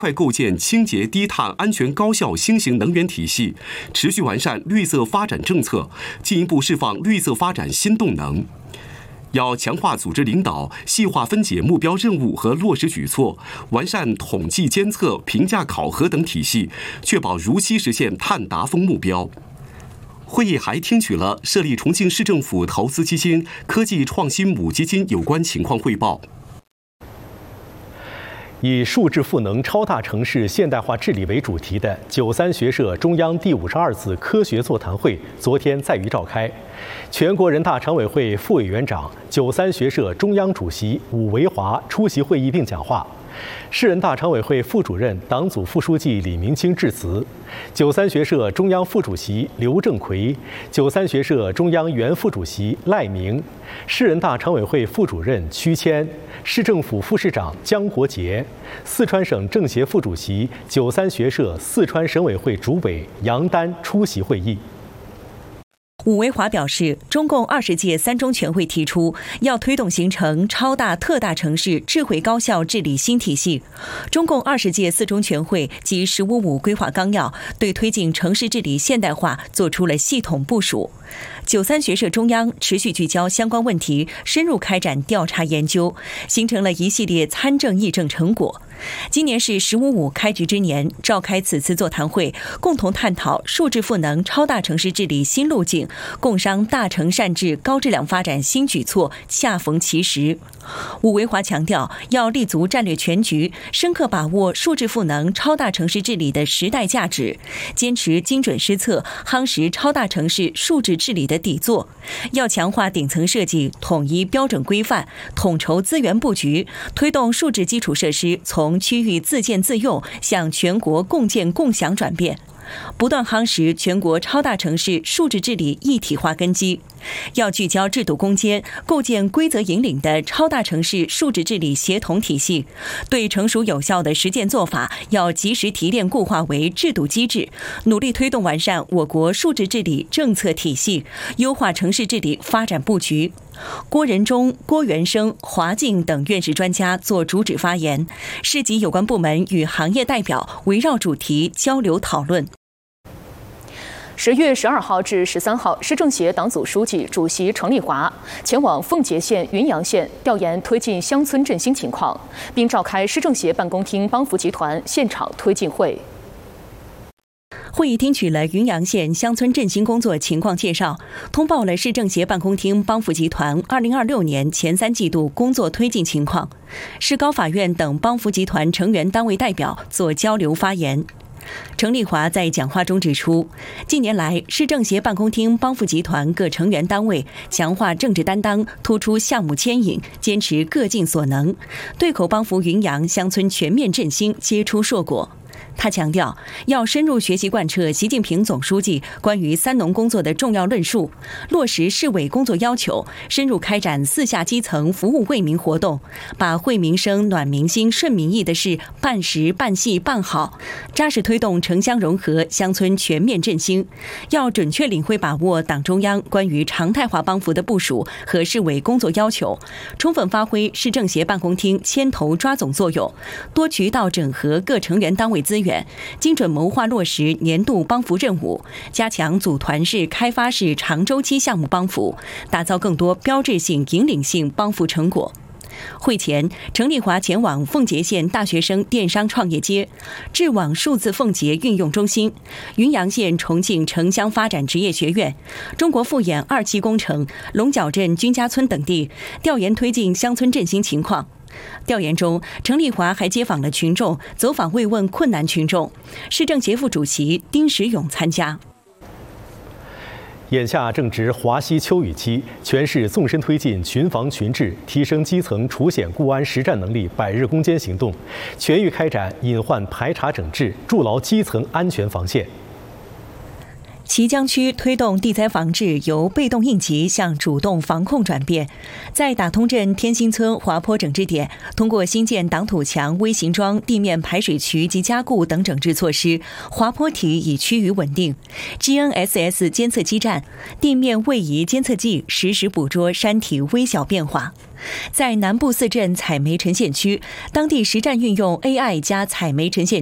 快构建清洁、低碳、安全、高效新型能源体系，持续完善绿色发展政策，进一步释放绿色发展新动能。要强化组织领导，细化分解目标任务和落实举措，完善统计监测、评价考核等体系，确保如期实现碳达峰目标。会议还听取了设立重庆市政府投资基金、科技创新母基金有关情况汇报。 以数字赋能超大城市现代化治理为主题的93学社中央第52次科学座谈会昨天在渝召开。全国人大常委会副委员长、93学社中央主席伍维华出席会议并讲话。市人大常委会副主任、党组副书记李明清致辞，93学社中央副主席刘正奎、93学社中央原副主席赖明、市人大常委会副主任屈谦、市政府副市长江国杰、四川省政协副主席、93学社四川省委会主委杨丹出席会议。 伍维华表示，中共20届三中全会提出，要推动形成超大特大城市智慧高效治理新体系。中共20届四中全会及“15+5”规划纲要对推进城市治理现代化做出了系统部署。93学社中央持续聚焦相关问题，深入开展调查研究，形成了一系列参政议政成果。今年是“15+5”开局之年，召开此次座谈会，共同探讨数字赋能超大城市治理新路径，共商大城善治高质量发展新举措，恰逢其时。伍维华强调，要立足战略全局，深刻把握数字赋能超大城市治理的时代价值，坚持精准施策，夯实超大城市数字治理的底座。要强化顶层设计，统一标准规范，统筹资源布局，推动数字基础设施从区域自建自用向全国共建共享转变，不断夯实全国超大城市数字治理一体化根基。要聚焦制度攻坚，构建规则引领的超大城市数字治理协同体系。对成熟有效的实践做法，要及时提炼固化为制度机制，努力推动完善我国数字治理政策体系，优化城市治理发展布局。郭仁忠、郭元生、华静等院士专家作主旨发言，市级有关部门与行业代表围绕主题交流讨论。 10月12号至13号，市政协党组书记、主席程立华前往奉节县、云阳县调研推进乡村振兴情况，并召开市政协办公厅帮扶集团现场推进会。 会议听取了云阳县乡村振兴工作情况介绍，通报了市政协办公厅帮扶集团2026年前3季度工作推进情况。市高法院等帮扶集团成员单位代表作交流发言。程立华在讲话中指出，近年来市政协办公厅帮扶集团各成员单位强化政治担当，突出项目牵引，坚持各尽所能，对口帮扶云阳乡村全面振兴结出硕果。他强调，要深入学习贯彻习近平总书记关于三农工作的重要论述，落实市委工作要求，深入开展4下基层服务为民活动，把惠民生、暖民心、顺民意的事办实、办细、办好，扎实推动城乡融合、乡村全面振兴。要准确领会把握党中央关于常态化帮扶的部署和市委工作要求，充分发挥市政协办公厅牵头抓总作用，多渠道整合各成员单位资源，精准谋划落实年度帮扶任务，加强组团式、开发式长周期项目帮扶，打造更多标志性、引领性帮扶成果。会前，程立华前往奉节县大学生电商创业街、智网数字奉节运用中心、云阳县重庆城乡发展职业学院、中国富眼2期工程、龙角镇君家村等地调研推进乡村振兴情况。调研中，程立华还接访了群众，走访慰问困难群众。市政协副主席丁时勇参加。 眼下正值华西秋雨期，全市纵深推进群防群治、提升基层除险固安实战能力100日攻坚行动，全域开展隐患排查整治，筑牢基层安全防线。 綦江区推动地灾防治由被动应急向主动防控转变，在打通镇天心村滑坡整治点，通过新建挡土墙、微型桩、地面排水渠及加固等整治措施，滑坡体已趋于稳定。GNSS 监测基站、地面位移监测器实时捕捉山体微小变化。在南部4镇采煤呈现区，当地实战运用 AI 加采煤呈现